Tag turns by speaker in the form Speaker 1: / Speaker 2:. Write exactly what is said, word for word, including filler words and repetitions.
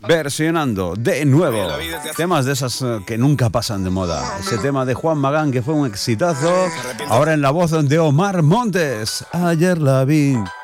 Speaker 1: versionando de nuevo temas de esas que nunca pasan de moda. Ese tema de Juan Magán que fue un exitazo, ahora en la voz de Omar Montes. Ayer la vi.